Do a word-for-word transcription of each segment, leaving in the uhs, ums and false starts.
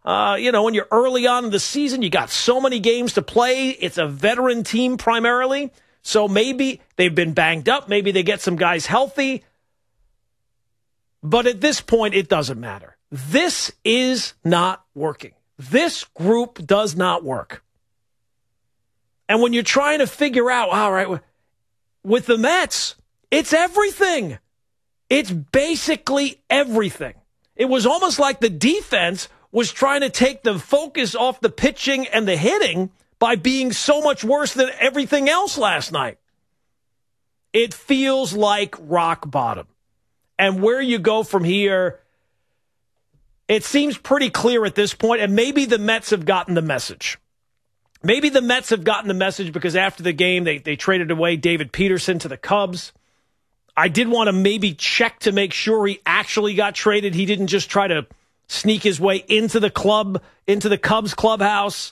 Uh, you know, when you're early on in the season, you got so many games to play. It's a veteran team primarily. So maybe they've been banged up. Maybe they get some guys healthy. But at this point, it doesn't matter. This is not working. This group does not work. And when you're trying to figure out, all right, with the Mets, it's everything. It's basically everything. It was almost like the defense was trying to take the focus off the pitching and the hitting by being so much worse than everything else last night. It feels like rock bottom. And where you go from here, it seems pretty clear at this point, and maybe the Mets have gotten the message. Maybe the Mets have gotten the message because after the game, they, they traded away David Peterson to the Cubs. I did want to maybe check to make sure he actually got traded. He didn't just try to sneak his way into the club, into the Cubs clubhouse,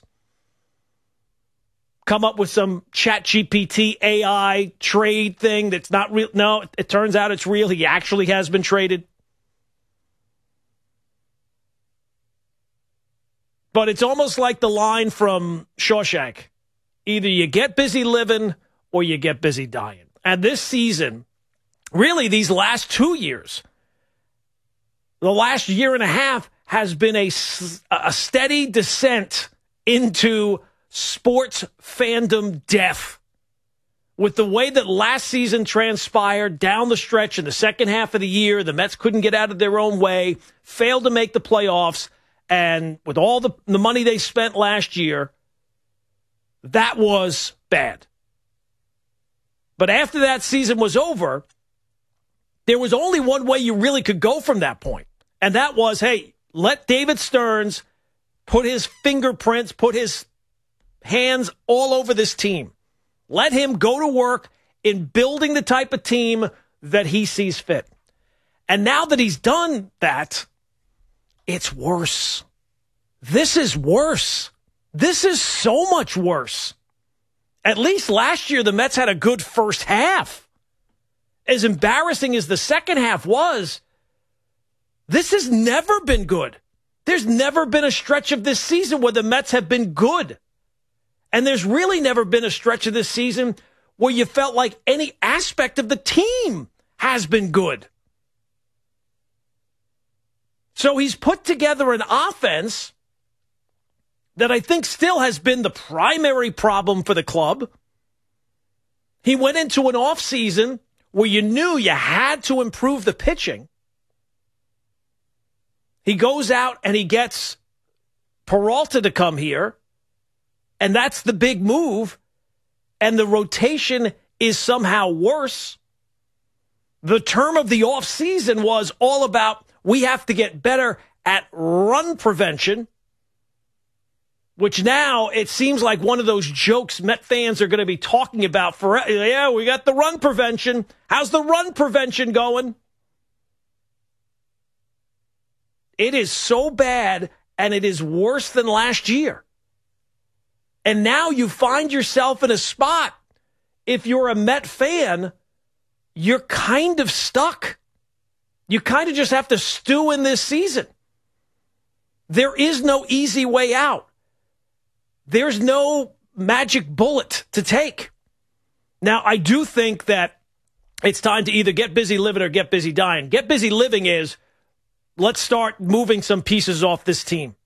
come up with some ChatGPT A I trade thing that's not real. No, it turns out it's real. He actually has been traded. But it's almost like the line from Shawshank. Either you get busy living or you get busy dying. And this season, really these last two years, the last year and a half has been a, a steady descent into sports fandom death. With the way that last season transpired down the stretch in the second half of the year, the Mets couldn't get out of their own way, failed to make the playoffs, and with all the, the money they spent last year, that was bad. But after that season was over, there was only one way you really could go from that point. And that was, hey, let David Stearns put his fingerprints, put his hands all over this team. Let him go to work in building the type of team that he sees fit. And now that he's done that, it's worse. This is worse. This is so much worse. At least last year, the Mets had a good first half. As embarrassing as the second half was, this has never been good. There's never been a stretch of this season where the Mets have been good. And there's really never been a stretch of this season where you felt like any aspect of the team has been good. So he's put together an offense that I think still has been the primary problem for the club. He went into an offseason where you knew you had to improve the pitching. He goes out and he gets Peralta to come here, and that's the big move, and the rotation is somehow worse. The term of the offseason was all about we have to get better at run prevention, which now it seems like one of those jokes Met fans are going to be talking about forever. Yeah, we got the run prevention. How's the run prevention going? It is so bad, and it is worse than last year. And now you find yourself in a spot, if you're a Met fan, you're kind of stuck. You kind of just have to stew in this season. There is no easy way out. There's no magic bullet to take. Now, I do think that it's time to either get busy living or get busy dying. Get busy living is, let's start moving some pieces off this team.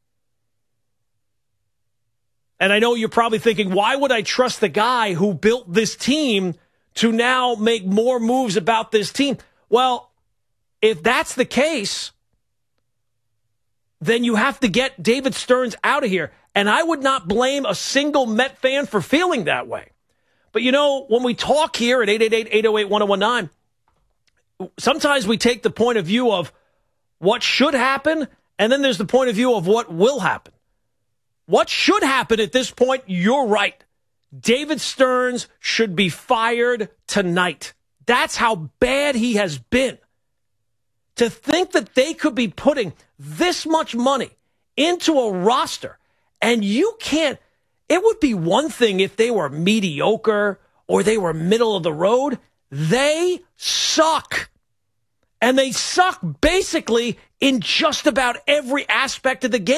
And I know you're probably thinking, why would I trust the guy who built this team to now make more moves about this team? Well, if that's the case, then you have to get David Stearns out of here. And I would not blame a single Met fan for feeling that way. But, you know, when we talk here at eight eight eight, eight oh eight, one oh one nine, sometimes we take the point of view of what should happen, and then there's the point of view of what will happen. What should happen at this point, you're right. David Stearns should be fired tonight. That's how bad he has been. To think that they could be putting this much money into a roster, and you can't, it would be one thing if they were mediocre or they were middle of the road. They suck. And they suck basically in just about every aspect of the game.